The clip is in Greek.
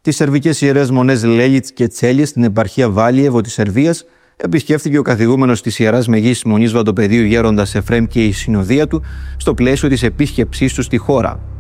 Τις σερβικές ιερές μονές Λέλιτς και Τσέλιες στην επαρχία Βάλιεβο της Σερβίας επισκέφθηκε ο καθηγούμενος της Ιεράς Μεγής Μονής Βαντοπεδίου Γέροντας Εφραίμ και η συνοδεία του στο πλαίσιο της επίσκεψής του στη χώρα.